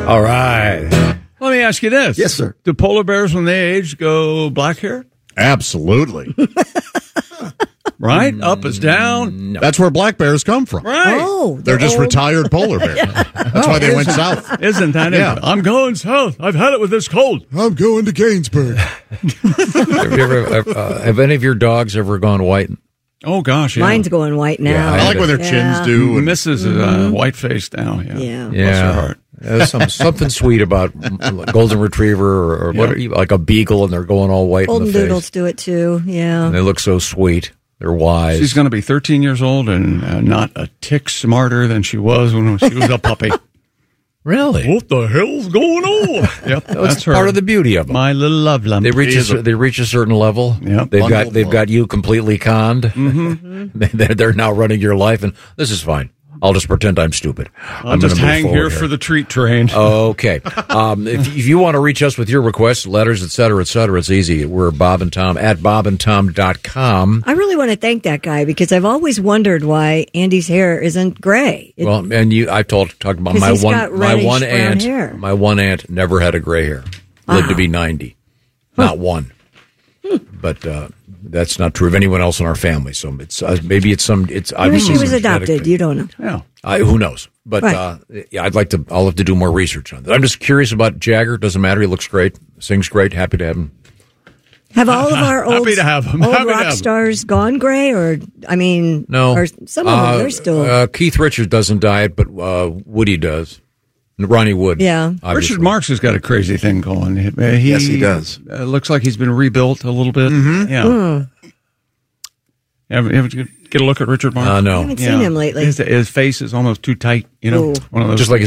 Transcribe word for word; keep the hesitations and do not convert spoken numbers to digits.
All right. Let me ask you this. Yes, sir. Do polar bears, when they age, go black hair? Absolutely. Right? Mm, Up is down. No. That's where black bears come from. Right. Oh, They're just old. retired polar bears. That's why they went south. Isn't that Yeah. it? I'm going south. I've had it with this cold. I'm going to Gainsburg. have, you ever, uh, have any of your dogs ever gone white? Oh, gosh, yeah. Mine's going white now. Yeah, I like when their Yeah. chins do. And Missus Mm-hmm. Uh, white face now. Yeah. Yeah. Bless Yeah. her heart. There's some, something sweet about golden retriever or, or what, Yeah. like a beagle, and they're going all white Golden in the doodles face. do it too. Yeah. And they look so sweet. They're wise. She's going to be thirteen years old and uh, not a tick smarter than she was when she was a puppy. Really? What the hell's going on? Yep, That's that's her. part of the beauty of them. My little love lump. They reach a, He is a- cer- they reach a certain level. Yep. They've got Bundled they've up. got you completely conned. Mm-hmm. they're, they're now running your life, and this is fine. I'll just pretend I'm stupid. I'll I'm just gonna move hang forward here for the treat train. Okay. Um, if, if you want to reach us with your requests, letters, et cetera, et cetera, it's easy. We're Bob and Tom at bob and tom dot com. I really want to thank that guy because I've always wondered why Andy's hair isn't gray. It, Well, and you, I've told, talked about 'Cause my he's one, got my reddish one brown aunt. hair. My one aunt never had a gray hair. Lived to be ninety. Not one. But uh, that's not true of anyone else in our family. So it's uh, maybe it's some. It's maybe obviously she was some genetic adopted. thing. You don't know. Yeah. I, who knows? But Right. uh, yeah, I'd like to. I'll have to do more research on that. I'm just curious about Jagger. Doesn't matter. He looks great. Sings great. Happy to have him. Have all of our Happy old, to have him. old Happy to rock have him. stars gone gray? Or, I mean, No, or some of them, Uh, they're still. Uh, Keith Richards doesn't dye it, but uh, Woody does. Ronnie Wood. Yeah. obviously. Richard Marx has got a crazy thing going. He, uh, he, Yes, he does. Uh, looks like he's been rebuilt a little bit. Mm-hmm. Yeah. Mm. Ever, ever get a look at Richard Marx? Uh, I no. haven't seen him lately. His, his face is almost too tight. You know, Ooh. one of those. Just like his